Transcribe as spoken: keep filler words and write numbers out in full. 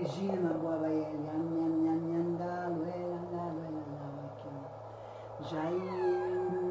Regina boa vai yan yan yan yan da lue la la lue la la ki. Jai